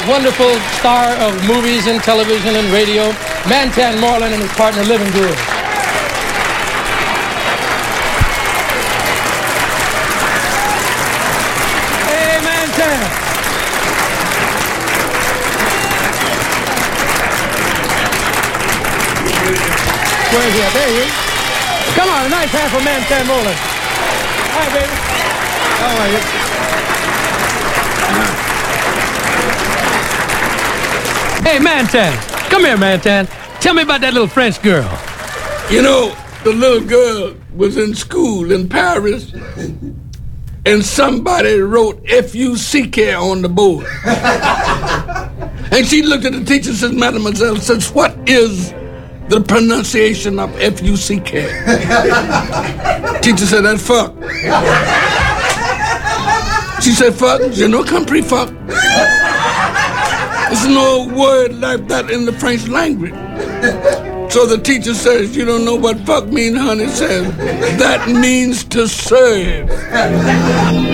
wonderful star of movies and television and radio, Mantan Moreland and his partner, Living Good. Hey, Mantan. Where's he at? There he is. Come on, a nice hand for Mantan Moreland. Hi, baby. How are you? Hey, Mantan. Come here, Mantan. Tell me about that little French girl. You know, the little girl was in school in Paris, and somebody wrote F-U-C-K on the board. And she looked at the teacher and says, Mademoiselle, says, what is the pronunciation of F-U-C-K? Teacher said, that's fuck. She said, fuck, je ne comprends fuck. There's no word like that in the French language. So the teacher says, you don't know what fuck means, honey? Says, that means to serve.